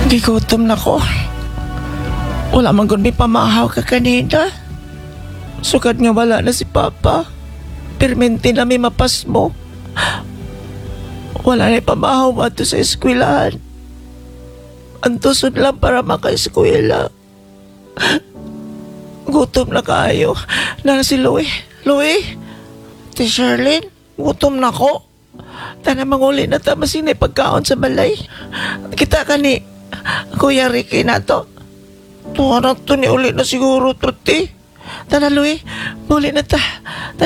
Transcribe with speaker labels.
Speaker 1: Gigutom na ko. Wala man gud may pamahaw ka kanina. Sugad nga wala na si Papa. Permente na may mapas mo. Wala na pamahaw mo ato sa eskwelahan. Antusod lang para maka-eskwela. Gutom na kayo. Na si Louie. Louie? Ti Sherlyn? Gutom na ko. Tana manguli na ta masinay pagkaon sa balay. Kita ka ni Kuya Ricky na to. Tuwarang to ni uli na siguro, Truti. Tana, Louie. Muli na ta.